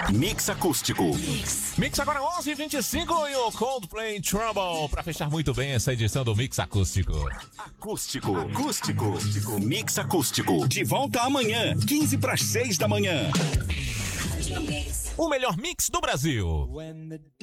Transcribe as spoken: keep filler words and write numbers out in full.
Mix Acústico. Mix agora onze e vinte e cinco e o Coldplay Trouble pra fechar muito bem essa edição do Mix Acústico. Acústico. Acústico. Mix Acústico. De volta amanhã, quinze para as seis da manhã. O melhor mix do Brasil.